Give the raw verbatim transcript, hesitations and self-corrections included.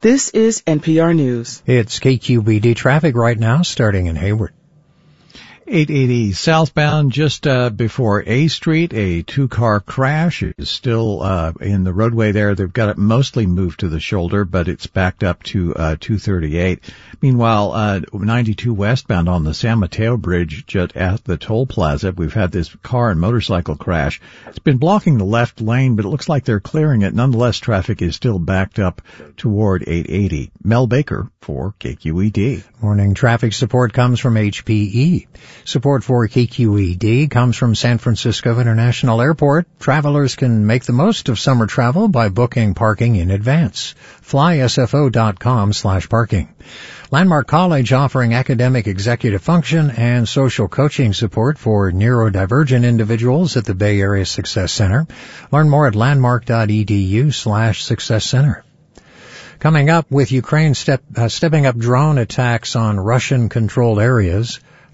This is N P R News. It's K Q B D traffic right now, starting in Hayward. eight eighty southbound, just uh, before A Street, a two-car crash is still uh, in the roadway there. They've got it mostly moved to the shoulder, but it's backed up to uh, two thirty-eight. Meanwhile, uh, ninety-two westbound on the San Mateo Bridge, just at the toll plaza, we've had this car and motorcycle crash. It's been blocking the left lane, but it looks like they're clearing it. Nonetheless, traffic is still backed up toward eight eighty. Mel Baker for K Q E D. Morning traffic support comes from H P E. Support for K Q E D comes from San Francisco International Airport. Travelers can make the most of summer travel by booking parking in advance. fly S F O dot com slash parking. Landmark College offering academic executive function and social coaching support for neurodivergent individuals at the Bay Area Success Center. Learn more at landmark dot e d u slash success center. Coming up, with Ukraine step, uh, stepping up drone attacks on Russian-controlled areas,